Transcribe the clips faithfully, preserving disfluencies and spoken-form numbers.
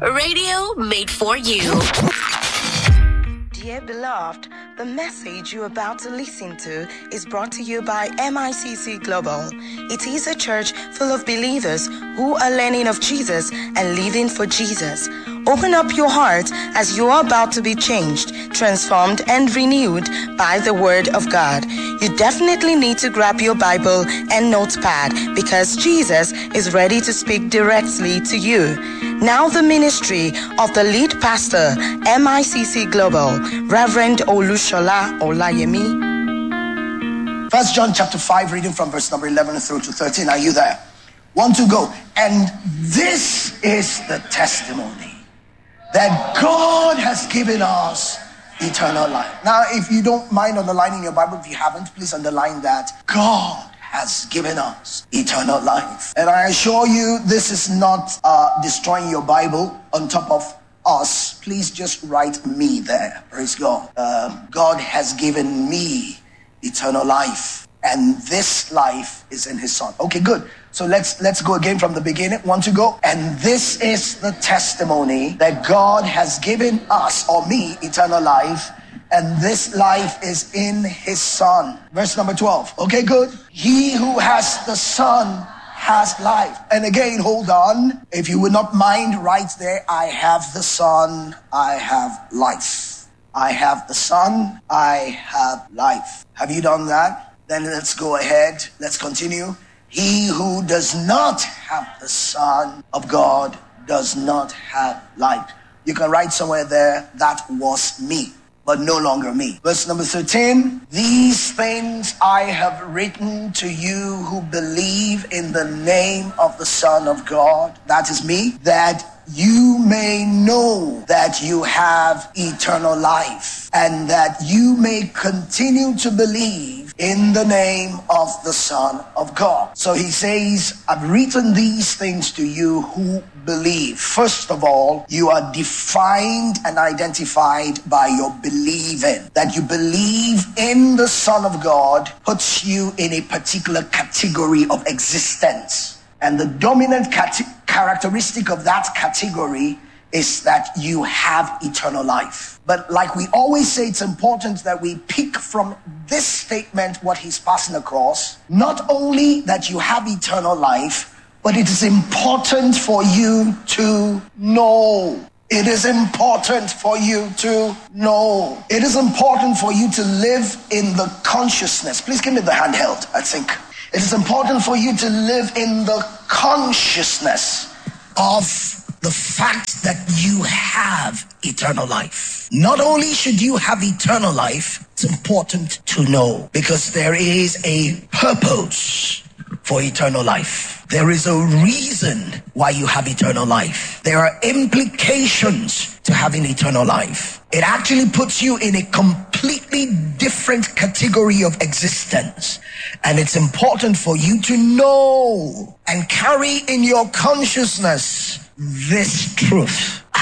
Radio made for you. Dear beloved, the message you're about to listen to is brought to you by M I C C Global. It is a church full of believers who are learning of Jesus and living for Jesus. Open up your heart as you are about to be changed, transformed, and renewed by the Word of God. You definitely need to grab your Bible and notepad because Jesus is ready to speak directly to you. Now the ministry of the lead pastor, M I C C Global, Reverend Olushola Olayemi. First John chapter five, reading from verse number eleven through to thirteen. Are you there? One to go. And this is the testimony that God has given us eternal life. Now, if you don't mind underlining your Bible, if you haven't, please underline that. God has given us eternal life. And I assure you, this is not uh, destroying your Bible on top of us. Please just write me there. Praise God. Uh, God has given me eternal life, and this life is in his Son. Okay, good. So let's let's go again from the beginning. One to go. And this is the testimony that God has given us, or me, eternal life, and this life is in his Son. Verse number twelve. Okay, good. He who has the Son has life. And again, hold on. If you would not mind, right there, I have the Son, I have life. I have the Son, I have life. Have you done that? Then let's go ahead. Let's continue. He who does not have the Son of God does not have life. You can write somewhere there, that was me, but no longer me. Verse number thirteen. These things I have written to you who believe in the name of the Son of God, that is me, that you may know that you have eternal life, and that you may continue to believe in the name of the Son of God. So he says, I've written these things to you who believe. First of all, you are defined and identified by your believing. That you believe in the Son of God puts you in a particular category of existence. And the dominant cat- characteristic of that category is that you have eternal life. But like we always say, it's important that we pick from this statement what he's passing across. Not only that you have eternal life, but it is important for you to know. It is important for you to know. It is important for you to live in the consciousness. Please give me the handheld, I think. It is important for you to live in the consciousness of the fact that you have eternal life. Not only should you have eternal life, it's important to know, because there is a purpose for eternal life. There is a reason why you have eternal life. There are implications to having eternal life. It actually puts you in a completely different category of existence. And it's important for you to know and carry in your consciousness this truth. I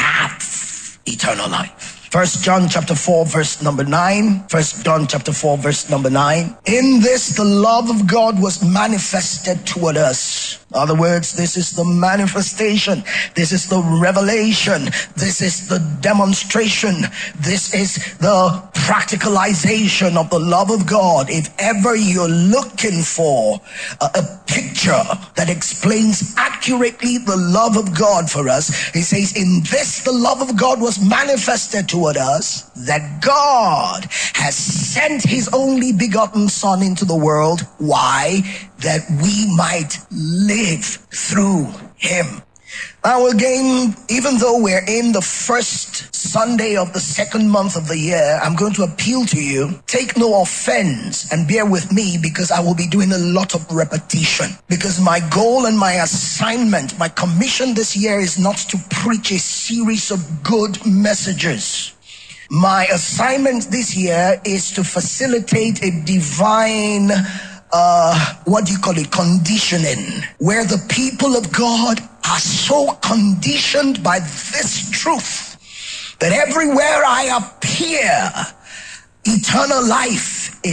have eternal life. First John chapter four, verse number nine. First John chapter four, verse number nine. In this, the love of God was manifested toward us. In other words, this is the manifestation. This is the revelation. This is the demonstration. This is the practicalization of the love of God. If ever you're looking for a, a picture that explains accurately the love of God for us, he says, in this, the love of God was manifested toward us, that God has sent his only begotten Son into the world. Why? That we might live through him. Now again, even though we're in the first Sunday of the second month of the year, I'm going to appeal to you. Take no offense and bear with me, because I will be doing a lot of repetition. Because my goal and my assignment, my commission this year is not to preach a series of good messages. My assignment this year is to facilitate a divine Uh, what do you call it? Conditioning, where the people of God are so conditioned by this truth that everywhere I appear, eternal life is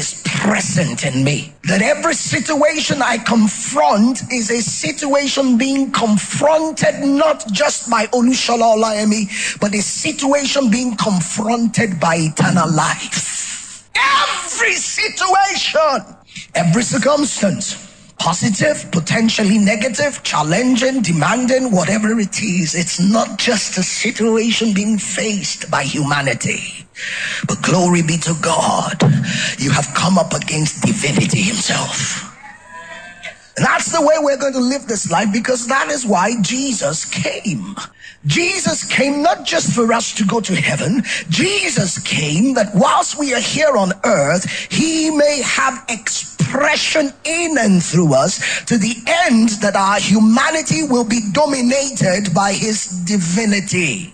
present in me. That every situation I confront is a situation being confronted not just by Olushola Olayemi, but a situation being confronted by eternal life. Every situation, every circumstance, positive, potentially negative, challenging, demanding, whatever it is, it's not just a situation being faced by humanity. But glory be to God, you have come up against divinity himself. And that's the way we're going to live this life, because that is why Jesus came. Jesus came not just for us to go to heaven. Jesus came that whilst we are here on earth, he may have expression in and through us to the end that our humanity will be dominated by his divinity.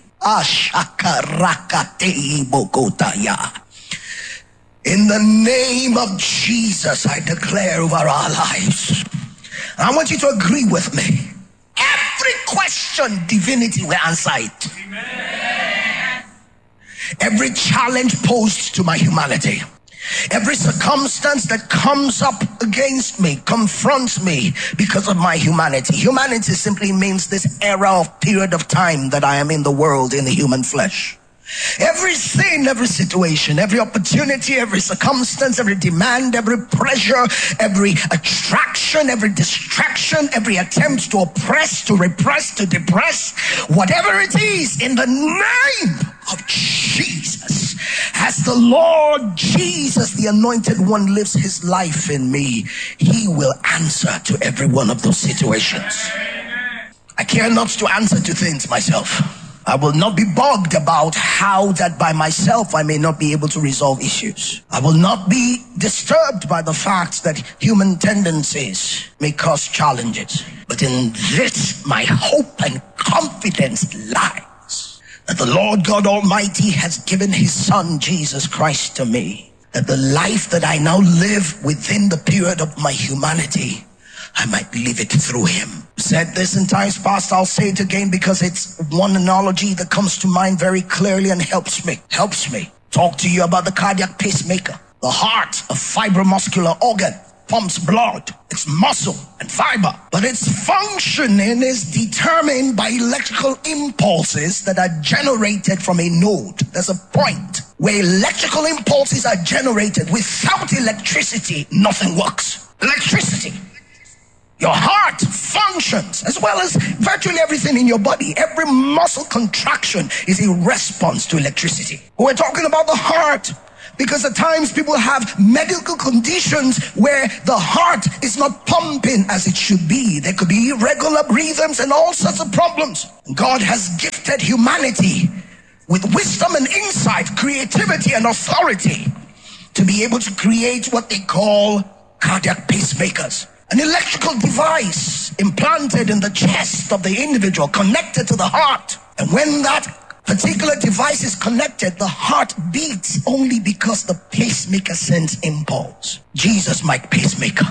In the name of Jesus, I declare over our lives. I want you to agree with me. Every question, divinity will answer it. Amen. Every challenge posed to my humanity, every circumstance that comes up against me, confronts me because of my humanity. Humanity simply means this era of period of time that I am in the world in the human flesh. Every sin, every situation, every opportunity, every circumstance, every demand, every pressure, every attraction, every distraction, every attempt to oppress, to repress, to depress, whatever it is, in the name of Jesus, as the Lord Jesus, the Anointed One, lives his life in me, he will answer to every one of those situations. I care not to answer to things myself. I will not be bugged about how that by myself I may not be able to resolve issues. I will not be disturbed by the fact that human tendencies may cause challenges. But in this, my hope and confidence lies, that the Lord God Almighty has given his Son, Jesus Christ, to me. That the life that I now live within the period of my humanity, I might live it through him. Said this in times past, I'll say it again because it's one analogy that comes to mind very clearly and helps me. Helps me. Talk to you about the cardiac pacemaker. The heart, a fibromuscular organ, pumps blood. It's muscle and fiber. But its functioning is determined by electrical impulses that are generated from a node. There's a point where electrical impulses are generated. Without electricity, nothing works. Electricity. Your heart functions, as well as virtually everything in your body. Every muscle contraction is a response to electricity. We're talking about the heart because at times people have medical conditions where the heart is not pumping as it should be. There could be irregular rhythms and all sorts of problems. God has gifted humanity with wisdom and insight, creativity and authority to be able to create what they call cardiac pacemakers. An electrical device implanted in the chest of the individual, connected to the heart. And when that particular device is connected, the heart beats only because the pacemaker sends impulse. Jesus, my pacemaker.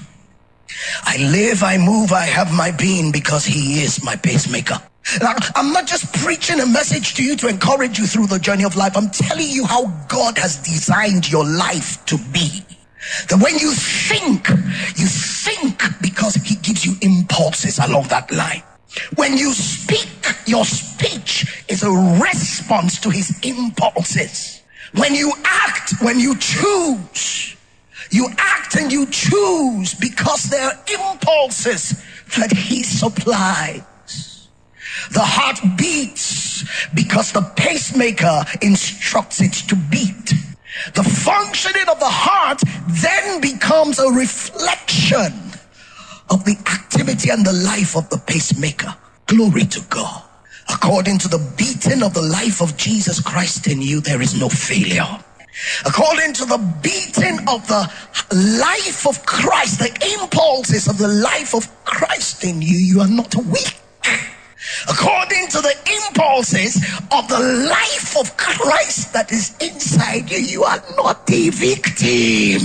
I live, I move, I have my being because he is my pacemaker. Now, I'm not just preaching a message to you to encourage you through the journey of life. I'm telling you how God has designed your life to be. That when you think, you think because he gives you impulses along that line. When you speak, your speech is a response to his impulses. When you act, when you choose, you act and you choose because there are impulses that he supplies. The heart beats because the pacemaker instructs it to beat. The functioning of the heart then becomes a reflection of the activity and the life of the pacemaker. Glory to God. According to the beating of the life of Jesus Christ in you, there is no failure. According to the beating of the life of Christ, the impulses of the life of Christ in you, you are not weak. According to the impulses of the life of Christ that is inside you, you are not a victim.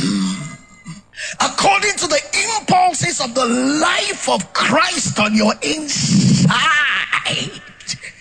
According to the impulses of the life of Christ on your inside,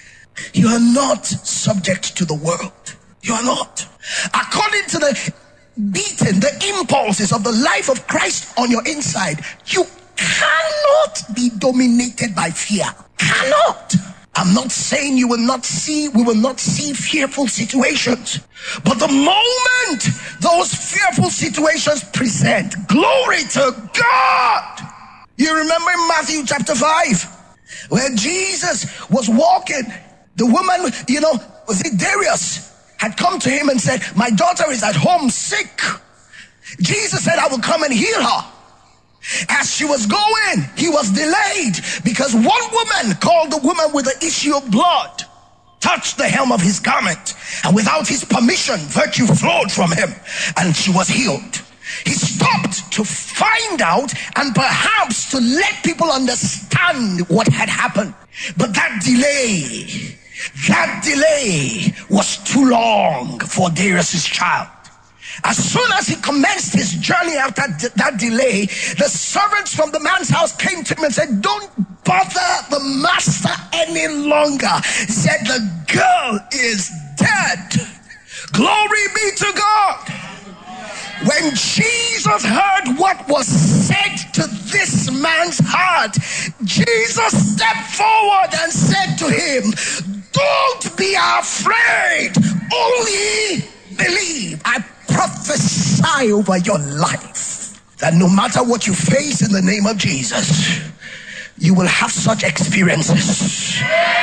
you are not subject to the world. You are not. According to the beating, the impulses of the life of Christ on your inside, you cannot be dominated by fear. Cannot. I'm not saying you will not see, we will not see fearful situations. But the moment those fearful situations present, glory to God. You remember in Matthew chapter five, where Jesus was walking, the woman, you know, was it Darius, had come to him and said, my daughter is at home sick. Jesus said, I will come and heal her. As she was going, he was delayed because one woman, called the woman with the issue of blood, touched the hem of his garment, and without his permission, virtue flowed from him, and she was healed. He stopped to find out and perhaps to let people understand what had happened. But that delay, that delay was too long for Darius's child. As soon as he commenced his journey after d- that delay, the servants from the man's house came to him and said, don't bother the master any longer. He said, the girl is dead. Glory be to God. When Jesus heard what was said to this man's heart, Jesus stepped forward and said to him, don't be afraid, only believe. I prophesy over your life that no matter what you face in the name of Jesus, you will have such experiences.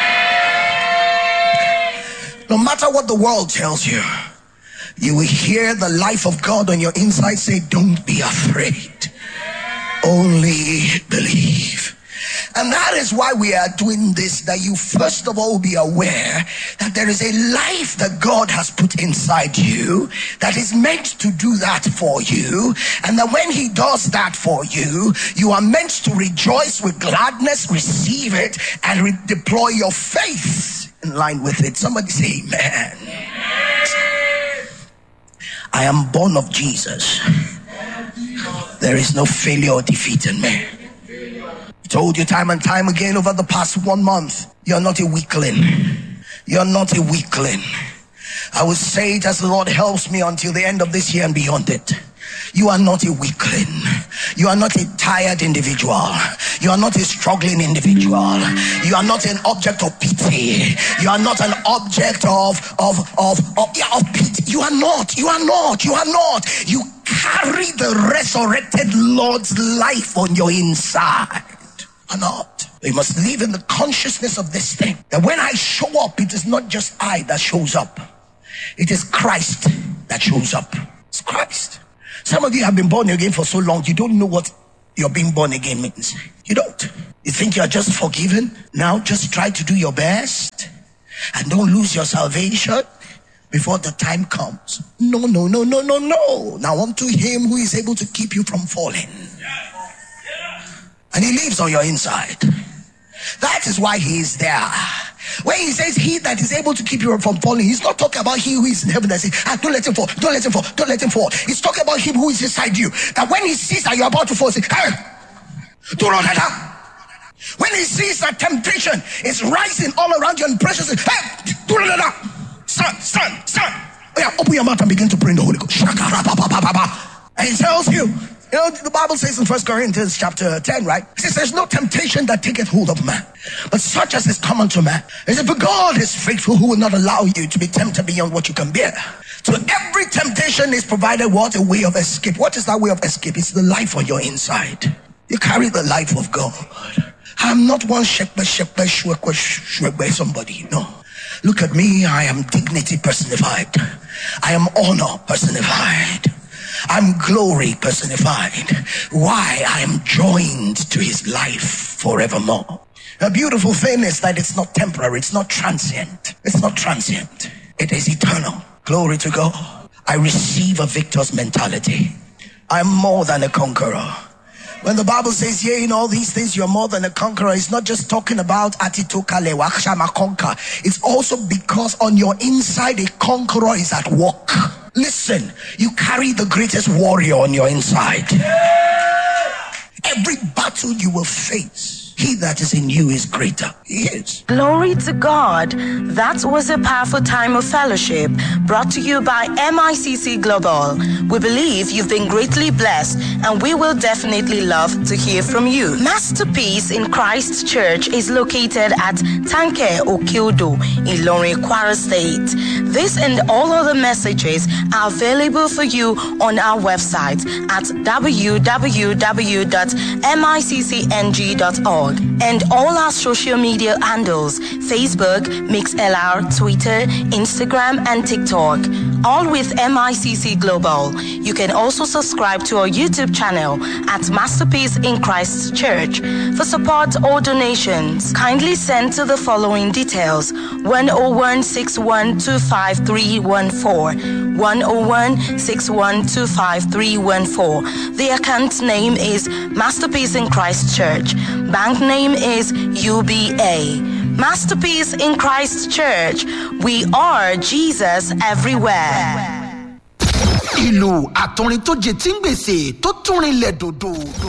No matter what the world tells you, you will hear the life of God on your inside say, don't be afraid, only believe. And that is why we are doing this, that you first of all be aware that there is a life that God has put inside you that is meant to do that for you, and that when he does that for you, you are meant to rejoice with gladness, receive it, and re- deploy your faith in line with it. Somebody say amen. I am born of Jesus. There is no failure or defeat in me. Told you time and time again over the past one month, you're not a weakling. You're not a weakling. I will say it as the Lord helps me until the end of this year and beyond it. You are not a weakling. You are not a tired individual. You are not a struggling individual. You are not an object of pity. You are not an object of of of of, yeah, of pity. You are not. You are not. You are not. You carry the resurrected Lord's life on your inside. Or not. We must live in the consciousness of this thing, that when I show up, it is not just I that shows up. It is Christ that shows up. It's Christ. Some of you have been born again for so long, you don't know what your being born again means. You don't. You think you are just forgiven. Now just try to do your best and don't lose your salvation before the time comes. No, no, no, no, no, no. Now unto him who is able to keep you from falling. And he lives on your inside. That is why he is there. When he says he that is able to keep you from falling, he's not talking about he who is in heaven that says, ah, don't let him fall, don't let him fall, don't let him fall. He's talking about him who is inside you. That when he sees that you're about to fall, say, hey, do not let down. When he sees that temptation is rising all around you and pressure, say, hey, do not let down. Stand, stand, stand. Oh yeah, open your mouth and begin to pray in the Holy Ghost. And he tells you, you know, the Bible says in First Corinthians chapter ten, right? It says there's no temptation that taketh hold of man, but such as is common to man. It says, but God is faithful, who will not allow you to be tempted beyond what you can bear. So every temptation is provided what? A way of escape. What is that way of escape? It's the life on your inside. You carry the life of God. I'm not one shepherd, shepherd, shwekwe, shwekwe, somebody. No. Look at me. I am dignity personified. I am honor personified. I'm glory personified. Why? I am joined to his life forevermore. The beautiful thing is that it's not temporary. It's not transient. It's not transient. It is eternal. Glory to God. I receive a victor's mentality. I'm more than a conqueror. When the Bible says, yeah, in all these things you're more than a conqueror, it's not just talking about atitokale wakshama conquer. It's also because on your inside a conqueror is at work. Listen, you carry the greatest warrior on your inside. Every battle you will face, he that is in you is greater. He is. Glory to God. That was a powerful time of fellowship brought to you by M I C C Global. We believe you've been greatly blessed, and we will definitely love to hear from you. Masterpiece in Christ Church is located at Tanke Okildo, Ilorin, Kwara State. This and all other messages are available for you on our website at w w w dot m i c c n g dot org and all our social media handles: Facebook, MixLR, Twitter, Instagram, and TikTok, all with M I C C Global. You can also subscribe to our YouTube channel at Masterpiece in Christ Church. For support or donations, kindly send to the following details: one oh one, six one two five, three one four, one oh one, six one two five, three one four. The account name is Masterpiece in Christ Church. Bank name is U B A. Masterpiece in Christ Church. We are Jesus everywhere. Ìlú àtọrin tó jẹ tí ń gbèsè tó tún rinlẹ̀ dòdò.